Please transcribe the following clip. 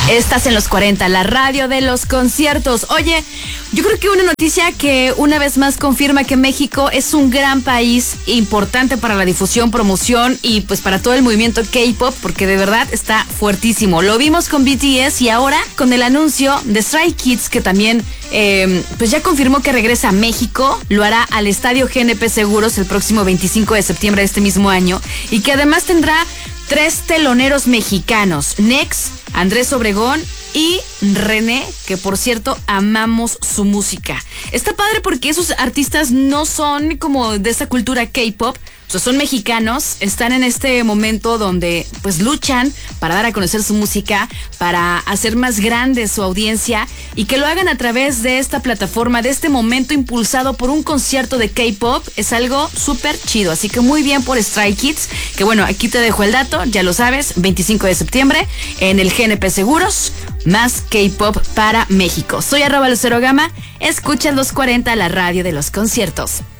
Estás en los 40, la radio de los conciertos. Oye, yo creo que una noticia que una vez más confirma que México es un gran país importante para la difusión, promoción y pues para todo el movimiento K-pop, porque de verdad está fuertísimo. Lo vimos con BTS y ahora con el anuncio de Stray Kids, que también pues ya confirmó que regresa a México. Lo hará al Estadio GNP Seguros el próximo 25 de septiembre de este mismo año, y que además tendrá 3 teloneros mexicanos: Nex, Andrés Obregón y René, que por cierto amamos su música. Está padre porque esos artistas no son como de esa cultura K-pop, o sea, son mexicanos, están en este momento donde pues luchan para dar a conocer su música, para hacer más grande su audiencia, y que lo hagan a través de esta plataforma, de este momento impulsado por un concierto de K-pop, es algo súper chido. Así que muy bien por Stray Kids, que bueno, aquí te dejo el dato, ya lo sabes, 25 de septiembre en el GNP Seguros, más K-pop para México. Soy @LuceroGama, escuchas los 40, la radio de los conciertos.